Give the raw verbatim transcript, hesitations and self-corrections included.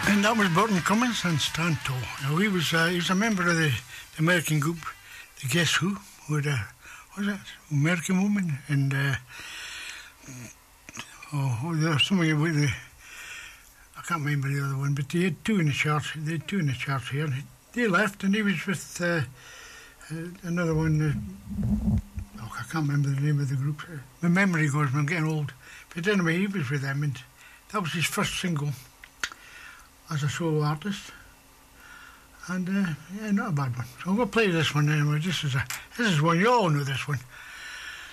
And that was Burton Cummins and Stan Toe. Now he was uh, he was a member of the, the American group, the Guess Who, who had a, what was that, American Woman, and uh, oh, there was somebody with the, I can't remember the other one, but they had two in the charts. They had two in the charts here. They left, and he was with uh, uh, another one. Uh, oh, I can't remember the name of the group. My memory goes when I'm getting old. But anyway, he was with them, and that was his first single as a solo artist, and uh, yeah, not a bad one. So I'm going to play this one anyway. This is a this is one, you all know this one.